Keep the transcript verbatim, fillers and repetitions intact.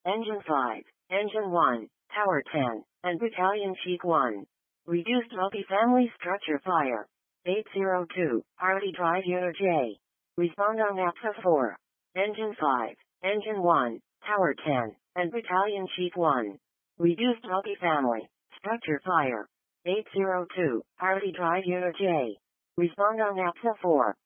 Engine five, Engine one, Tower ten, and Battalion Chief one. Reduced multi-family structure fire. eight zero two, Hardy Drive Unit J. Respond on A P S A four. Engine five, Engine one, Tower ten, and Battalion Chief one. Reduced multi-family structure fire. eight zero two, Hardy Drive Unit J. Respond on A P S A four.